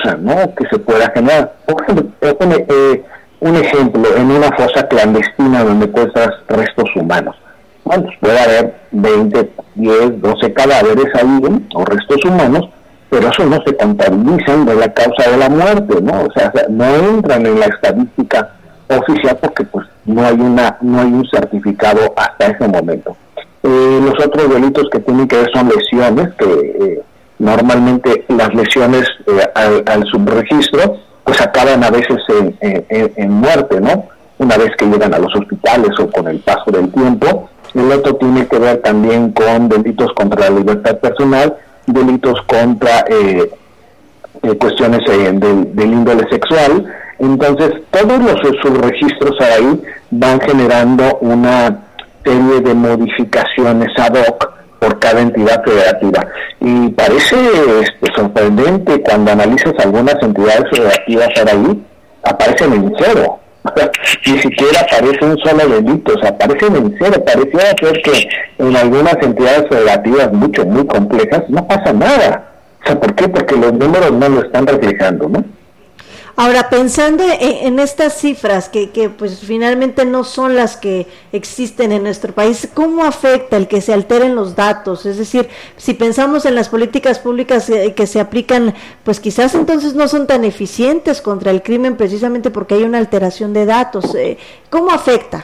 causa, ¿no?, que se pueda generar. Por ejemplo, un ejemplo, en una fosa clandestina donde encuentras restos humanos. Bueno, pues puede haber 20, 10, 12 cadáveres ahí, o restos humanos, pero eso no se contabilizan de la causa de la muerte, ¿no? O sea, no entran en la estadística oficial porque pues no hay un certificado hasta ese momento. Los otros delitos que tienen que ver son lesiones, que normalmente las lesiones al subregistro pues acaban a veces en muerte, ¿no?, una vez que llegan a los hospitales o con el paso del tiempo. El otro tiene que ver también con delitos contra la libertad personal, delitos contra cuestiones del índole sexual. Entonces, todos los subregistros ahí van generando una serie de modificaciones ad hoc por cada entidad federativa. Y parece sorprendente cuando analizas algunas entidades federativas ahí, aparecen en cero. Ni siquiera aparece un solo delito, o sea, aparecen en cero. Pareciera ser que en algunas entidades federativas muy complejas no pasa nada. O sea, ¿por qué? Porque los números no lo están reflejando, ¿no? Ahora, pensando en estas cifras que pues finalmente no son las que existen en nuestro país, ¿cómo afecta el que se alteren los datos? Es decir, si pensamos en las políticas públicas que se aplican, pues quizás entonces no son tan eficientes contra el crimen precisamente porque hay una alteración de datos. ¿Cómo afecta?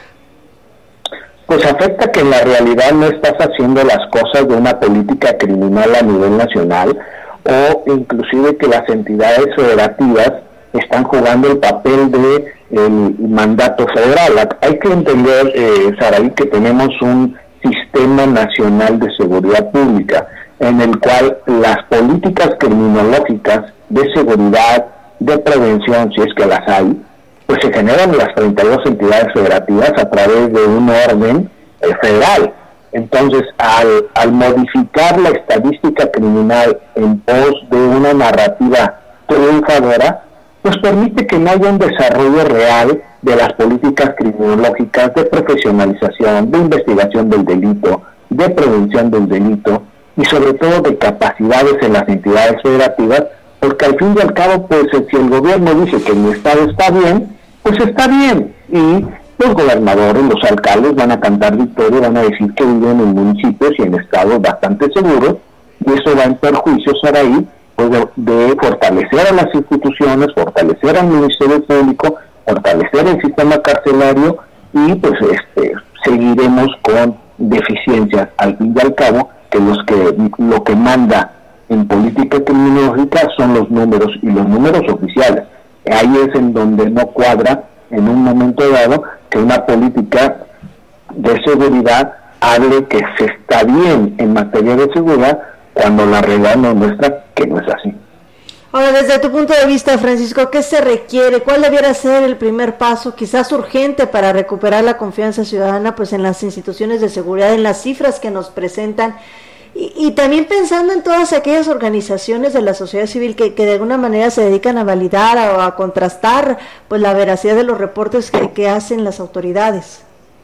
Pues afecta que en la realidad no estás haciendo las cosas de una política criminal a nivel nacional, o inclusive que las entidades federativas están jugando el papel de el mandato federal. Hay que entender, Saraí, que tenemos un sistema nacional de seguridad pública en el cual las políticas criminológicas de seguridad, de prevención, si es que las hay, pues se generan en las 32 entidades federativas a través de un orden federal. Entonces, al modificar la estadística criminal en pos de una narrativa triunfadora, pues permite que no haya un desarrollo real de las políticas criminológicas de profesionalización, de investigación del delito, de prevención del delito y sobre todo de capacidades en las entidades federativas, porque al fin y al cabo, pues si el gobierno dice que mi estado está bien, pues está bien, y los gobernadores, los alcaldes van a cantar victoria, van a decir que viven en municipios y en estados bastante seguros, y eso va en perjuicio, Saraí, pues de fortalecer a las instituciones, fortalecer al Ministerio Público, fortalecer el sistema carcelario, y pues seguiremos con deficiencias al fin y al cabo, que lo que manda en política criminológica son los números, y los números oficiales. Ahí es en donde no cuadra en un momento dado que una política de seguridad hable que se está bien en materia de seguridad, cuando la realidad nos muestra que no es así. Ahora, desde tu punto de vista, Francisco, ¿qué se requiere? ¿Cuál debiera ser el primer paso, quizás urgente, para recuperar la confianza ciudadana pues en las instituciones de seguridad, en las cifras que nos presentan? Y también pensando en todas aquellas organizaciones de la sociedad civil que de alguna manera se dedican a validar o a contrastar pues la veracidad de los reportes que hacen las autoridades.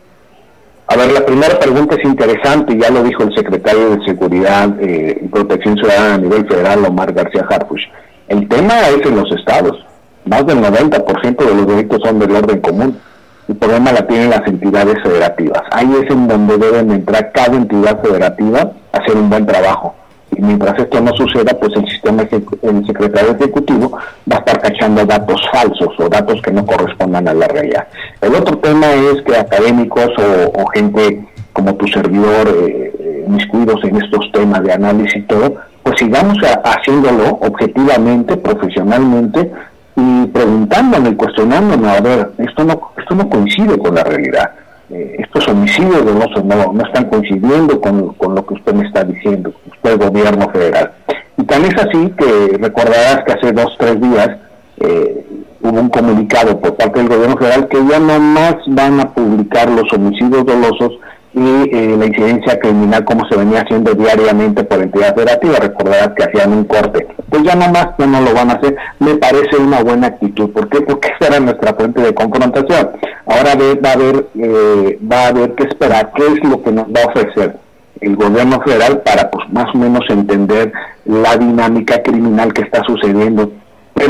A ver, la primera pregunta es interesante, ya lo dijo el secretario de Seguridad y Protección Ciudadana a nivel federal, Omar García Harfuch. El tema es en los estados. Más del 90% de los delitos son del orden común. El problema la tienen las entidades federativas. Ahí es en donde deben entrar cada entidad federativa a hacer un buen trabajo. Y mientras esto no suceda, pues el secretario ejecutivo va a estar cachando datos falsos o datos que no correspondan a la realidad. El otro tema es que académicos o gente como tu servidor, inmiscuidos en estos temas de análisis y todo, pues sigamos haciéndolo objetivamente, profesionalmente, y preguntándonos y cuestionándonos, a ver, esto no coincide con la realidad. Estos homicidios no están coincidiendo con lo que usted me está diciendo, usted, gobierno federal. Y tan es así que recordarás que hace 2-3 días hubo un comunicado por parte del gobierno federal que ya no más van a publicar los homicidios dolosos y la incidencia criminal como se venía haciendo diariamente por entidad federativa. Recordarás que hacían un corte. Pues ya no lo van a hacer. Me parece una buena actitud. ¿Por qué? Porque esa era nuestra fuente de confrontación. Ahora va a haber que esperar qué es lo que nos va a ofrecer el gobierno federal para pues más o menos entender la dinámica criminal que está sucediendo